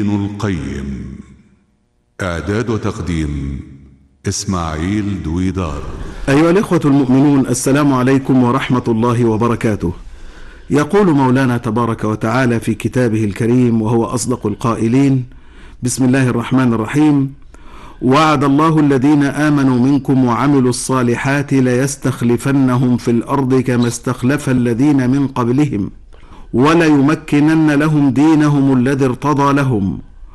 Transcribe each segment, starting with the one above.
ابن القيم. إعداد وتقديم إسماعيل دويدار. أيها الإخوة المؤمنون، السلام عليكم ورحمة الله وبركاته. يقول مولانا تبارك وتعالى في كتابه الكريم وهو أصدق القائلين: بسم الله الرحمن الرحيم. وعد الله الذين آمنوا منكم وعملوا الصالحات ليستخلفنهم في الأرض كما استخلف الذين من قبلهم وليمكنن لهم دينهم الذي ارتضى لهم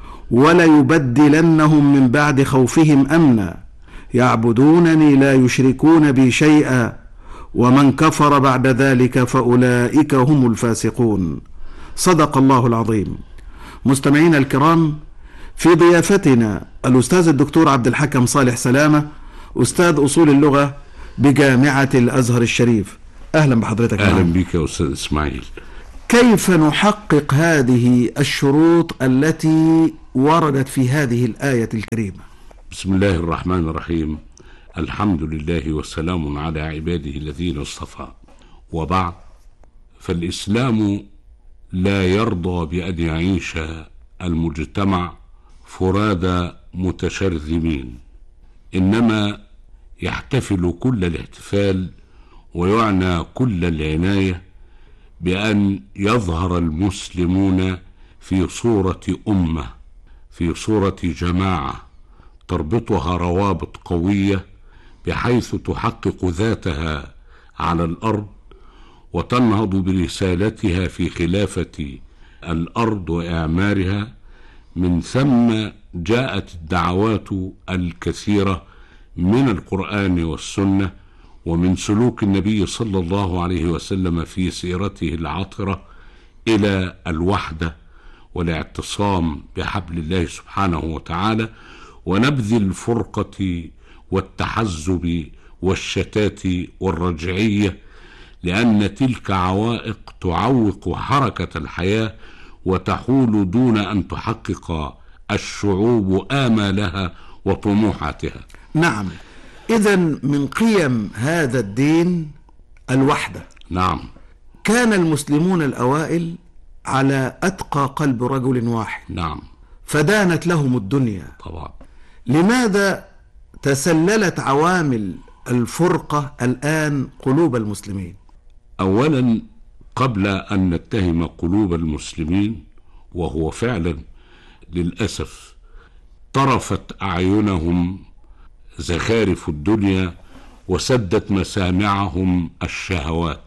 وليبدلنهم من بعد خوفهم أمنا يعبدونني لا يشركون بي شيئا ومن كفر بعد ذلك فأولئك هم الفاسقون. صدق الله العظيم. مستمعينا الكرام، في ضيافتنا الأستاذ الدكتور عبد الحكم صالح سلامة، أستاذ أصول اللغة بجامعة الأزهر الشريف. أهلا بحضرتك. أهلا بك يا أستاذ إسماعيل. كيف نحقق هذه الشروط التي وردت في هذه الآية الكريمة؟ بسم الله الرحمن الرحيم. الحمد لله والسلام على عباده الذين اصطفى، وبعد، فالإسلام لا يرضى بأن يعيش المجتمع فرادى متشرذمين، إنما يحتفل كل الاحتفال ويعنى كل العناية بأن يظهر المسلمون في صورة أمة، في صورة جماعة تربطها روابط قوية بحيث تحقق ذاتها على الأرض وتنهض برسالتها في خلافة الأرض وإعمارها. من ثم جاءت الدعوات الكثيرة من القرآن والسنة ومن سلوك النبي صلى الله عليه وسلم في سيرته العطرة إلى الوحدة والاعتصام بحبل الله سبحانه وتعالى ونبذ الفرقة والتحزب والشتات والرجعية، لأن تلك عوائق تعوق حركة الحياة وتحول دون أن تحقق الشعوب آمالها وطموحاتها. نعم، إذن من قيم هذا الدين الوحدة. نعم. كان المسلمون الأوائل على أتقى قلب رجل واحد. نعم. فدانت لهم الدنيا. طبعا. لماذا تسللت عوامل الفرقة الآن قلوب المسلمين؟ أولا، قبل أن نتهم قلوب المسلمين، وهو فعلا للأسف طرفت أعينهم زخارف الدنيا وسدت مسامعهم الشهوات،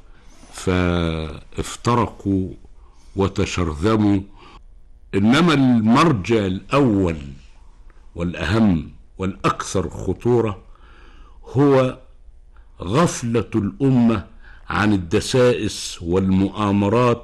فافترقوا وتشرذموا. إنما المرجع الأول والأهم والأكثر خطورة هو غفلة الأمة عن الدسائس والمؤامرات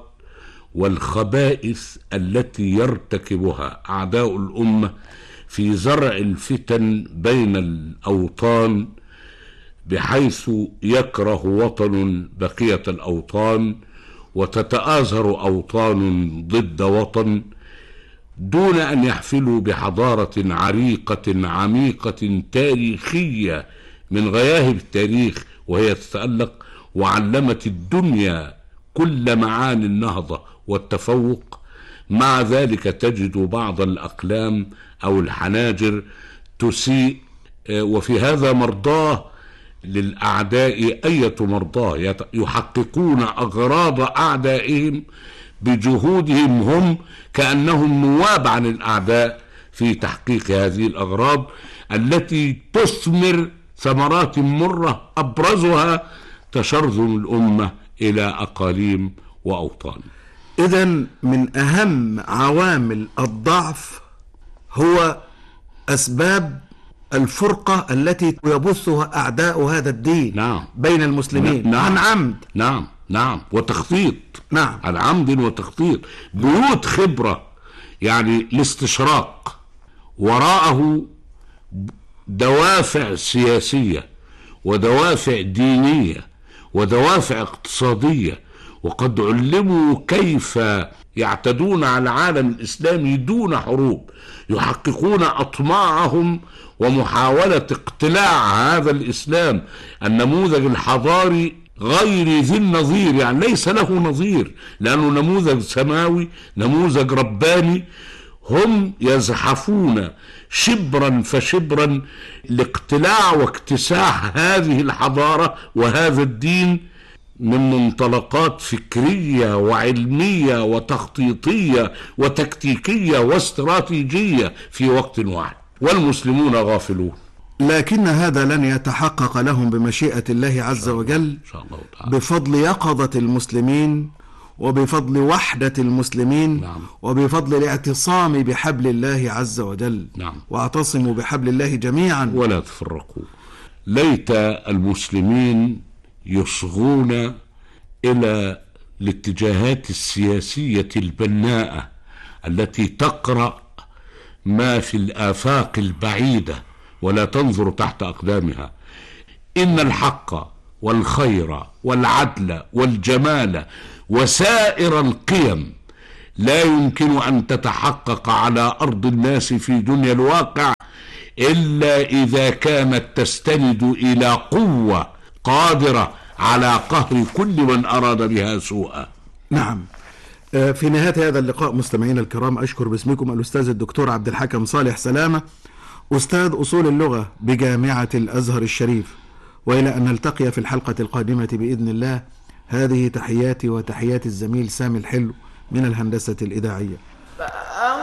والخبائث التي يرتكبها أعداء الأمة في زرع الفتن بين الأوطان، بحيث يكره وطن بقية الأوطان وتتآزر أوطان ضد وطن دون أن يحفلوا بحضارة عريقة عميقة تاريخية من غياهب التاريخ، وهي تتألق وعلمت الدنيا كل معاني النهضة والتفوق. مع ذلك تجد بعض الأقلام أو الحناجر تسيء، وفي هذا مرضاه للأعداء أية مرضاه، يحققون أغراض أعدائهم بجهودهم هم، كأنهم نواب عن الأعداء في تحقيق هذه الأغراض التي تثمر ثمرات مرة أبرزها تشرذم الأمة إلى أقاليم وأوطان. إذن من أهم عوامل الضعف هو أسباب الفرقة التي يبثها أعداء هذا الدين. نعم. بين المسلمين. نعم. عن عمد. نعم. نعم. وتخطيط. نعم. عن عمد وتخطيط، بيوت خبرة، يعني الاستشراق وراءه دوافع سياسية ودوافع دينية ودوافع اقتصادية، وقد علموا كيف يعتدون على العالم الإسلامي دون حروب، يحققون أطماعهم ومحاولة اقتلاع هذا الإسلام النموذج الحضاري غير ذي النظير، يعني ليس له نظير، لأنه نموذج سماوي، نموذج رباني، هم يزحفون شبرا فشبرا لاقتلاع واكتساح هذه الحضارة وهذا الدين من منطلقات فكرية وعلمية وتخطيطية وتكتيكية واستراتيجية في وقت واحد، والمسلمون غافلون. لكن هذا لن يتحقق لهم بمشيئة الله عز وجل إن شاء الله تعالى، بفضل يقظة المسلمين وبفضل وحدة المسلمين. نعم. وبفضل الاعتصام بحبل الله عز وجل. نعم. واعتصموا بحبل الله جميعا ولا تفرقوا. ليت المسلمين يصغون إلى الاتجاهات السياسية البناءة التي تقرأ ما في الآفاق البعيدة ولا تنظر تحت أقدامها. إن الحق والخير والعدل والجمال وسائر القيم لا يمكن أن تتحقق على أرض الناس في دنيا الواقع إلا إذا كانت تستند إلى قوة قادرة على قهر كل من أراد بها سوءا. نعم. في نهاية هذا اللقاء مستمعينا الكرام، أشكر باسمكم الأستاذ الدكتور عبد الحكم صالح سلامة، أستاذ أصول اللغة بجامعة الأزهر الشريف، وإلى أن نلتقي في الحلقة القادمة بإذن الله. هذه تحياتي وتحيات الزميل سامي الحلو من الهندسة الإذاعية.